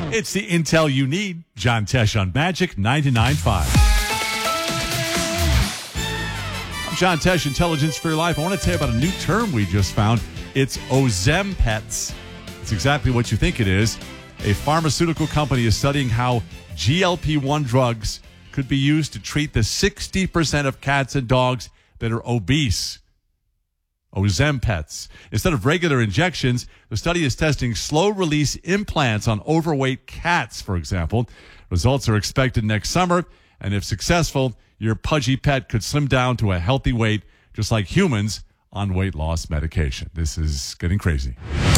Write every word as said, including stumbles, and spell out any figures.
It's the intel you need. John Tesh on Magic ninety-nine point five. I'm John Tesh, Intelligence for Your Life. I want to tell you about a new term we just found. It's Ozempic. It's exactly what you think it is. A pharmaceutical company is studying how G L P one drugs could be used to treat the sixty percent of cats and dogs that are obese. Ozempic. Instead of regular injections, the study is testing slow-release implants on overweight cats, for example. Results are expected next summer, and if successful, your pudgy pet could slim down to a healthy weight, just like humans on weight loss medication. This is getting crazy.